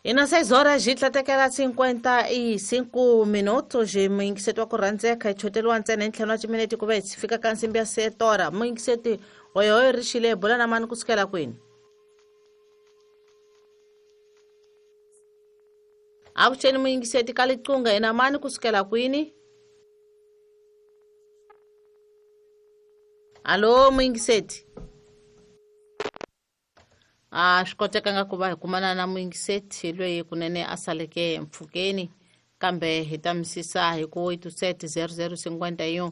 E nas 6 horas de tlatekela 55 minutos, muingiseto wa kurandzeka ichoteliwa ntsena entlhelo wa timinete ku va hi fika ka nsimbi ya 7 hora. Muingiseti hoyo rixile bula na mani kusukela kwini? Avuxeni muingiseti ka liqunga ina mani kusukela kwini? Alo muingiseti? Swi kotekanga ku va hi kumana na muingiseti loyi kunene a saleke mpfhukeni kambe hi ta misisa hi ku 87 0051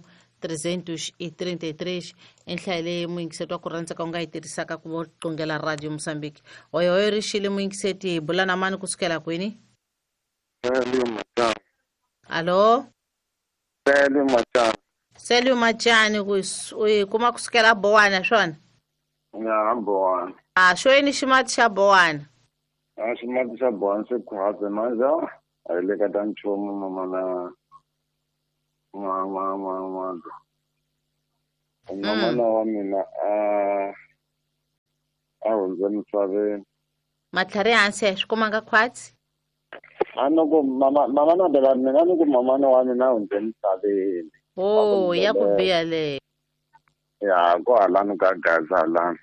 333 enhla leyi muingiseti wa ku rhandzaka u nga yi tirhisaka ku qungela radio Mozambique. Hoyo rixile muingiseti hi bula na mani kusukela kwini? Alo? Selio Machani u kuma kusukela Bowana swona? Ya Bowana. Xo yini ximati xa Bowana? Ximati xa Bowana se khwatse manja a le ka ta nchumu mamana mamana wa mina a hundze misaveni. Matlhari hansi a swi kumanga khwatsi? Ku mamana bela mina ni ku mamana wa mina a hundze misaveni. Ya ku biha leyo. Ya ko halani ka Gaza halani.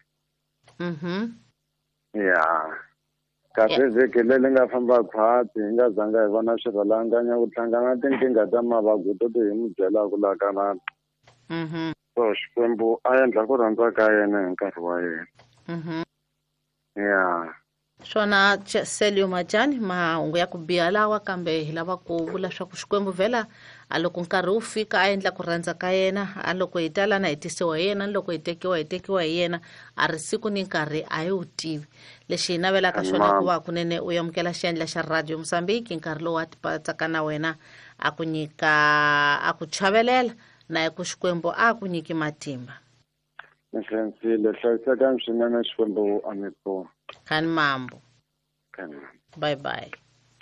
Ya kasi vhiki leyi nga famba khwati hi nga zanga hi vona swirhalanganya ku hlangana tinkingha ta mavabyi to hi mi byelaka laha kanani. So Xikwembu a endla ku rhandza ka yena hi nkarhi wa yena. Ya swona Selio Machani mahungu ya ku biha lawa kambe hi lava ku vula swa ku Xikwembu vhela a loko nkarhi wu fika a endla ku rhandza ka yena a loko hi talana hi tisiwa hi yena loko hi tekiwa hi yena a ri siku ni nkarhi a hi wu tivi. Lexi hi navelaka xona ku va kunene u yamukela xiendla xa radio Mozambique nkarhi lowu a tipatsaka na wena a ku nyika a ku chavelela na ku Xikwembu a ku nyiki matimba. Nhlensile hlayiseka swinene Xikwembu a mi pfuna. Khani mambo. Bye bye.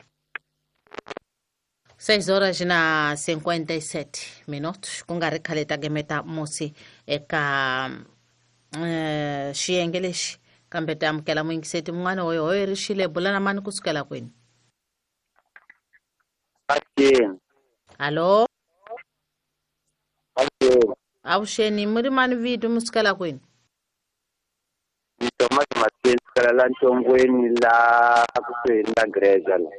6 horas na 57 minutos ku nga ri khale ta gemeta musi eka xiyenge lexi kambe ta amukela muingiseti mun'wana hoyo rixile bula na mani kusukela kwini? Halo? Avuxeni muri mani vito musukela kwini? Tomati Martins kala la Ntongweni la kusuhi na igreja la.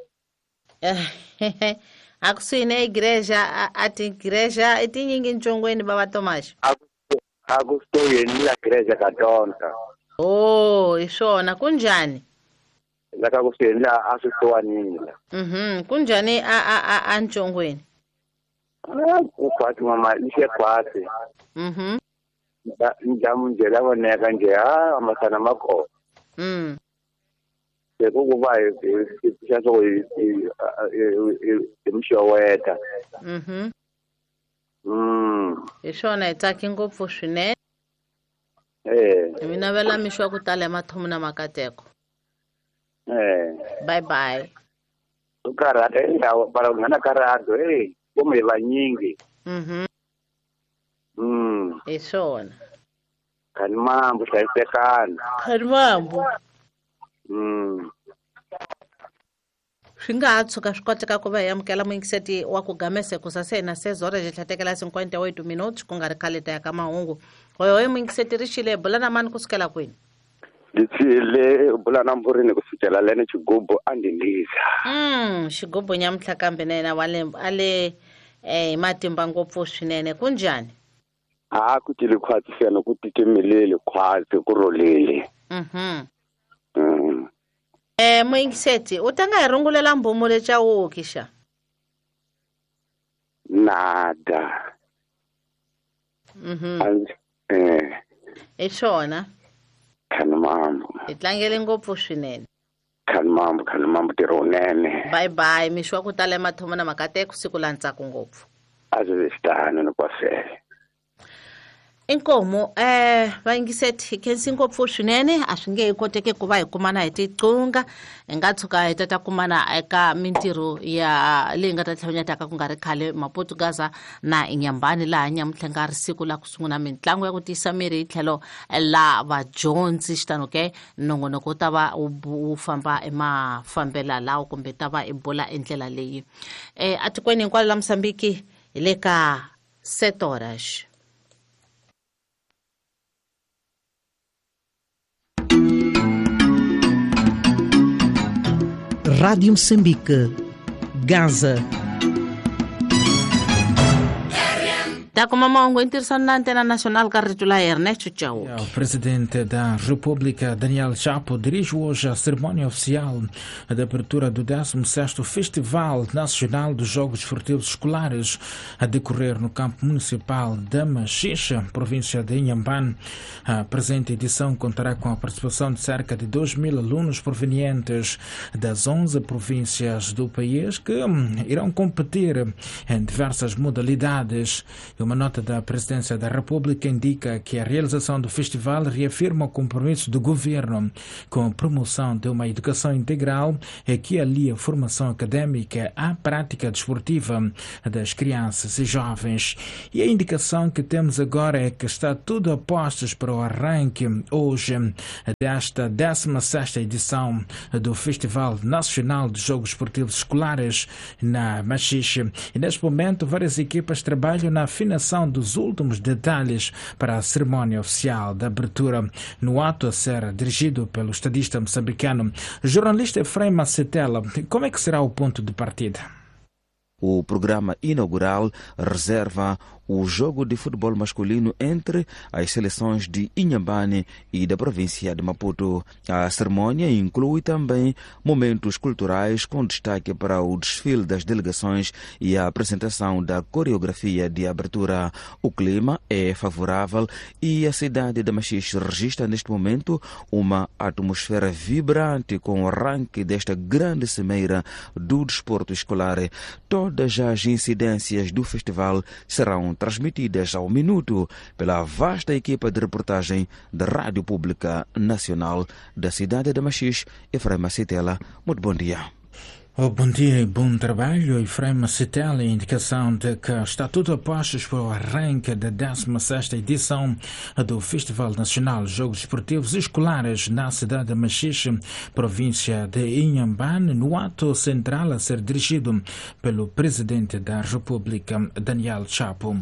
Akusuhi na igreja ati igreja itinyingi Ntongweni baba Tomas? Akusuhi na igreja katonta. Hi swona kunjani? La ka kusuhi la aswitwanini la. Kunjani a Ntongweni? Ukwati mama lishe kwati. Njamu nje la voneka nje amasana makho. Sekukuba ishaso imshoweta. Ishona itaki ngopfu swinene. Mina vela mishwa ku tala mathomo na makateko. Bye bye. Ukarata ndawo para ngana karado kumbe vanyingi. Ishona. Khani mambo hlayisekana. Khani mambo. Swi nga tshuka swi koteka ku va hi amukela muingiseti wa ku gamese ku sasena 6 horas hi tlhatekela 58 minutos ku nga ri khale ta ya ka mahungu. Hoyo muingiseti rixile bula na mani kusukela kwini? Nditshile bula na mburini kusukela lene Xigubu andindiza. Xigubu nyamutlha kambe na yena ale matimba ngopfu swinene kunjani? Ku tile khwatsi fena ku tikemelele khwatsi ku rolele. Muingiseti u tanga hi rungulela mbumu lecha wokisha? Nada. Swona? Khani mambo. Hi tlangele ngopfu swinene. Khani mambo tironene. Bye bye mixwa ku tala mathomo na makateko siku la ntsako ngopfu. Azivestana no kwafela. inkomo va yingiseti khensi ngopfu swinene a swi nge hi koteki ku va hi kumana hi tiqunga hi nga tshuka hi ta kumana eka mintirho ya leyi nga ta tlhavanyataka ku nga ri khale maportugaza na inyambani laha nyamutlhe nga ri siku la ku sungula mitlangu ya ku tiyisa miri hi tlhelo la vadyondzi xitano ke nongonoko wu ta va wu famba emafambela lawo kumbe ta va i bola endlela leyi atikweni hinkwalo la Mosambiki hi le ka 7 horas. Rádio Moçambique, Gaza. Da kuma mahungu intirisano na antena nacional ka rito la Ernesto Chau. O presidente da República, Daniel Chapo, dirige hoje a cerimônia oficial de abertura do 16º Festival Nacional dos Jogos Esportivos Escolares a decorrer no campo municipal da Machixe, província de Inhambane. A presente edição contará com a participação de cerca de 2.000 alunos provenientes das 11 províncias do país que irão competir em diversas modalidades. Uma nota da Presidência da República indica que a realização do festival reafirma o compromisso do governo com a promoção de uma educação integral e que alia a formação académica à prática desportiva das crianças e jovens. E a indicação que temos agora é que está tudo a postos para o arranque hoje desta 16ª edição do Festival Nacional de Jogos Esportivos Escolares na Machixe. E neste momento várias equipas trabalham na afinação dos últimos detalhes para a cerimônia oficial de abertura, no ato a ser dirigido pelo estadista moçambicano, jornalista Efraim Macetela. Como é que será o ponto de partida? O programa inaugural reserva o jogo de futebol masculino entre as seleções de Inhambane e da província de Maputo. A cerimônia inclui também momentos culturais com destaque para o desfile das delegações e a apresentação da coreografia de abertura. O clima é favorável e a cidade de Machixe registra neste momento uma atmosfera vibrante com o arranque desta grande cimeira do desporto escolar. Todas as incidências do festival serão transmitidas ao minuto pela vasta equipa de reportagem da Rádio Pública Nacional da cidade de Machixe. Efraim Macetela, muito bom dia. Bom dia e bom trabalho. Efraim Macetela, indicação de que está tudo a postos para o arranque da 16ª edição do Festival Nacional de Jogos Esportivos Escolares na cidade de Machixe, província de Inhambane, no ato central a ser dirigido pelo presidente da República, Daniel Chapo.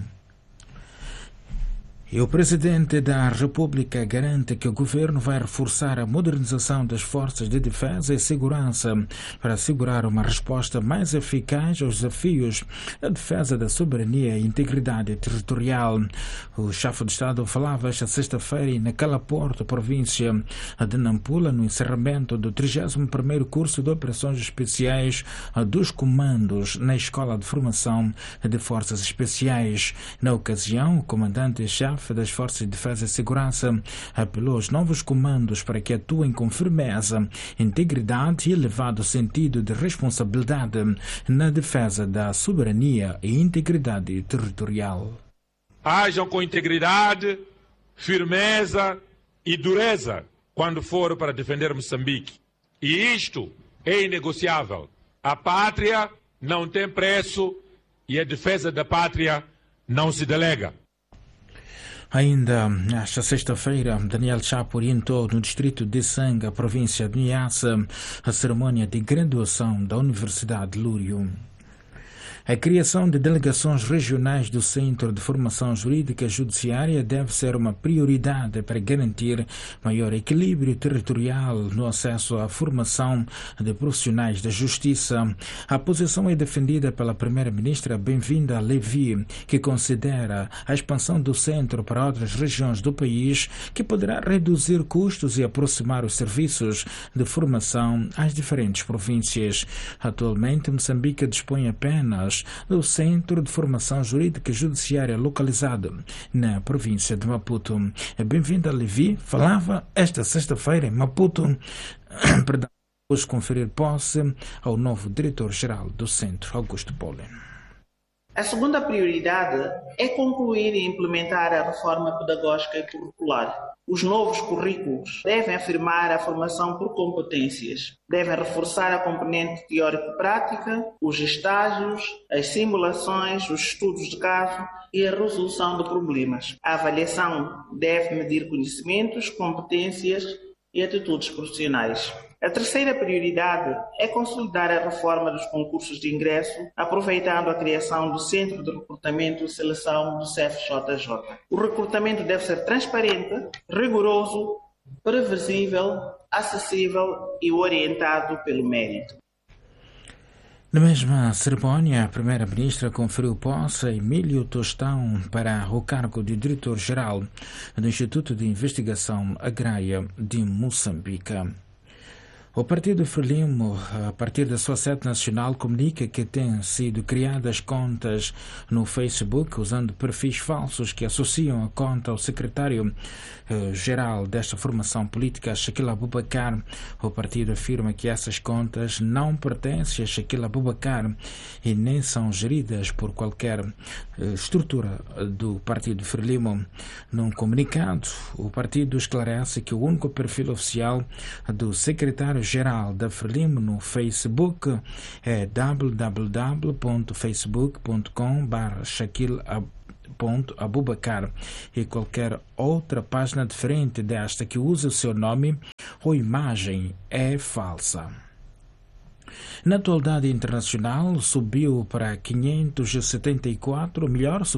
E o presidente da República garante que o governo vai reforçar a modernização das forças de defesa e segurança para assegurar uma resposta mais eficaz aos desafios da defesa da soberania e integridade territorial. O chefe de Estado falava esta sexta-feira na Calaporto, província de Nampula, no encerramento do 31º curso de operações especiais dos comandos na Escola de Formação de Forças Especiais. Na ocasião, o comandante-chefe das Forças de Defesa e Segurança apelou aos novos comandos para que atuem com firmeza, integridade e elevado sentido de responsabilidade na defesa da soberania e integridade territorial. Hajam com integridade, firmeza e dureza quando for para defender Moçambique. E isto é inegociável. A pátria não tem preço e a defesa da pátria não se delega. Ainda esta sexta-feira, Daniel Chapo orientou no distrito de Sanga, província de Niassa, a cerimônia de graduação da Universidade de Lúrio. A criação de delegações regionais do Centro de Formação Jurídica Judiciária deve ser uma prioridade para garantir maior equilíbrio territorial no acesso à formação de profissionais da Justiça. A posição é defendida pela Primeira-Ministra Bem-vinda Levi, que considera a expansão do centro para outras regiões do país que poderá reduzir custos e aproximar os serviços de formação às diferentes províncias. Atualmente, Moçambique dispõe apenas do Centro de Formação Jurídica Judiciária localizado na província de Maputo. A Bem-vinda Levi falava esta sexta-feira em Maputo, depois de conferir posse ao novo diretor-geral do Centro, Augusto Paulo. A segunda prioridade é concluir e implementar a reforma pedagógica e curricular. Os novos currículos devem afirmar a formação por competências, devem reforçar a componente teórico-prática, os estágios, as simulações, os estudos de caso e a resolução de problemas. A avaliação deve medir conhecimentos, competências e atitudes profissionais. A terceira prioridade é consolidar a reforma dos concursos de ingresso, aproveitando a criação do Centro de Recrutamento e Seleção do CFJJ. O recrutamento deve ser transparente, rigoroso, previsível, acessível e orientado pelo mérito. Na mesma cerimónia, a primeira-ministra conferiu posse a Emílio Tostão para o cargo de diretor-geral do Instituto de Investigação Agrária de Moçambique. O Partido Frelimo, a partir da sua sede nacional, comunica que têm sido criadas contas no Facebook usando perfis falsos que associam a conta ao secretário-geral desta formação política, Shaquille Abubakar. O partido afirma que essas contas não pertencem a Shaquille Abubakar e nem são geridas por qualquer estrutura do Partido Frelimo. Num comunicado, o partido esclarece que o único perfil oficial do secretário-geral da Frelimo no Facebook é www.facebook.com/Shaquille.Abubakar e qualquer outra página diferente desta que use o seu nome ou imagem é falsa. Na atualidade internacional, subiu de 574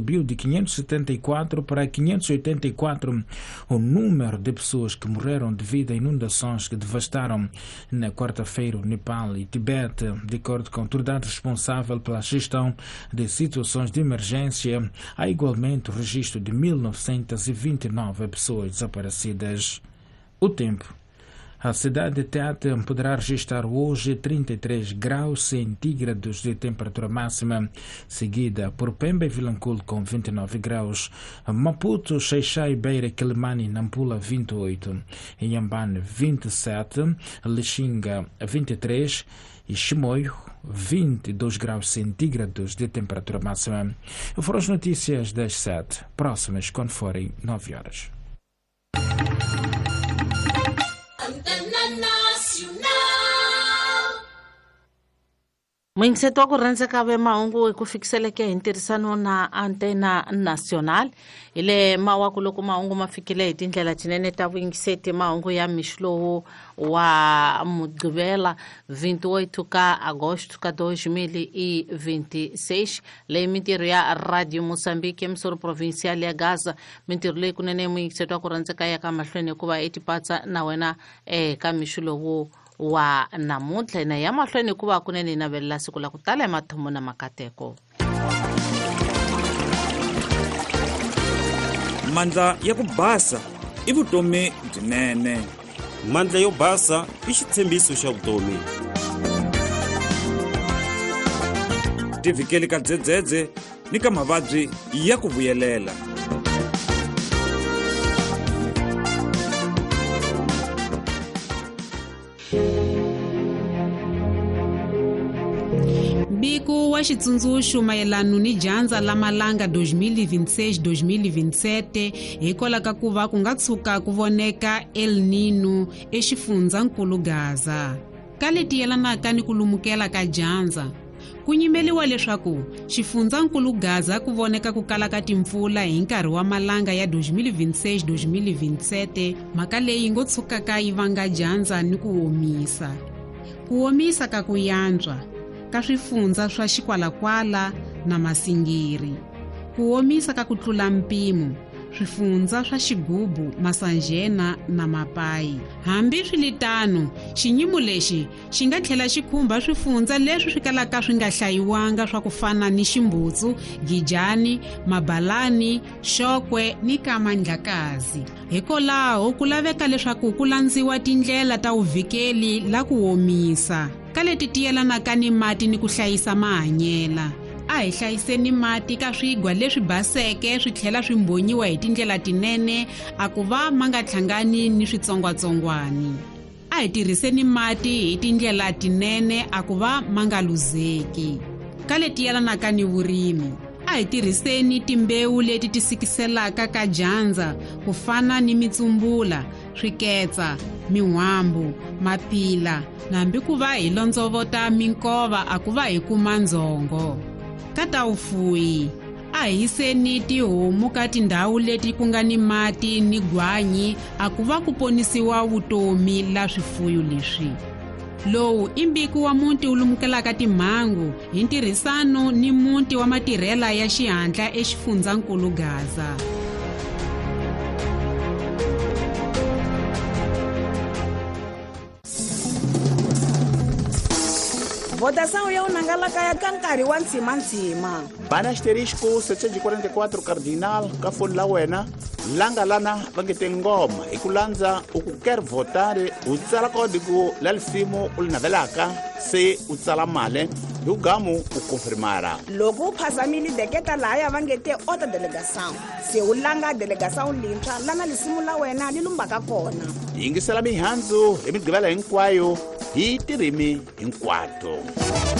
para 584 o número de pessoas que morreram devido a inundações que devastaram na quarta-feira o Nepal e Tibete. De acordo com a autoridade responsável pela gestão de situações de emergência, há igualmente o registro de 1.929 pessoas desaparecidas. O tempo. A cidade de Tete poderá registrar hoje 33 graus centígrados de temperatura máxima, seguida por Pemba e Vilanculo com 29 graus, Maputo, Xai-Xai, Beira, Quelimane e Nampula 28, Inhambane 27, Lixinga 23 e Chimoio 22 graus centígrados de temperatura máxima. Foram as notícias das 7, próximas quando forem 9 horas. Mwingiseto kurenza kabe maungu ekufikisele ke interesano na antena nacional ile mawaku loko maungu mafikile hi tindlela tinene ta wingisete maungu ya mixlowu wa mugqivela 28 ka agosto ka 2026 leyi mintirho ya Radio Moçambique emisoro provincial ya Gaza mintirho leyi kunene mwingiseto kurenza ya ka mahlweni kuva etipatsa na wena ka mixlowu wa namuntlha na ya mahlweni kuva kunene navelela siku la ku tala mathomo na makateko. Mandla ya ku basa i vutomi byinene. Mandla yo basa i xitshembiso xa vutomi. Tivikeli ka dzedzedze ni ka mavabyi ya ku vuyelela. Biku wa xitsundzuxo mayelano ni dyandza la malanga 2026-2027 hikwalaho ka ku va ku nga tshuka ku voneka El Nino exifundzhankulu Gaza. Ka leti yelanaka ni ku lumukela ka dyandza, ku nyimeliwa leswaku xifundzhankulu Gaza ku voneka ku kala ka timpfula hi nkarhi wa malanga ya 2026-2027, mhaka leyi ngo tshukaka yi vanga dyandza ni ku omisa. Ku omisa ka ku yantswa ka swifundza swa Xikwalakwala na Masingiri, ku omisa ka ku tlula mpimo swifundza swa Xigubu, Masanjena na Mapayi. Hambi swilitano, xinyimo lexi xi nga tlhela xi khumba swifundza leswi swi kalaka swi nga hlayiwanga swa ku fana ni Ximbutsu, Gijani, Mabalani, Xokwe ni Kamandlakazi. Hikwalaho ku laveka leswaku ku landziwa tindlela ta uvikeli la ku omisa ka leti tiyelanaka ni mati ni ku hlayisa mahanyela. A hi hlayiseni mati ka swigwa leswi baseke swi tlhela swi mbonyiwa hi tindlela tinene a ku va ma nga hlangani ni switsongwatsongwani. A hi tirhiseni mati hi tindlela tinene a ku va ma nga luzeki. Ka leti yelanaka ni vurimi, a hi tirhiseni timbewu leti ti sikiselaka ka dyandza ku fana ni mitsumbula, swiketsa, mihwambu, mapila, na hambi ku va hi londzovota minkova a ku va hi kuma ndzongo. Ka ta vufuwi, a hi yiseni tihomu ka tindhawu leti ku nga ni mati ni gwanyi a ku va ku ponisiwa vutomi la swifuwo leswi. Lowu i mbiko wa muti wu lumukelaka timhangu hi ntirhisano ni muti wa matirhela ya xihatla exifundzhankulu Gaza. Votação ya unangalaka ya kankari wa ntsima. Bana asterisco 744 cardinal ka foni la wena langa lana va nge te ngoma hi ku landza u ku quer votar u tsala código la lifimo u li navelaka se u tsala male hi gamu u confirmara. Loko u phasamile deketa laya va nge te ota delegação se u langa delegação lintshwa lana lisimu la wena li lumbaka kona. Yingisela mihandzu hi migqivela hinkwayo hi tirimi hinkwato.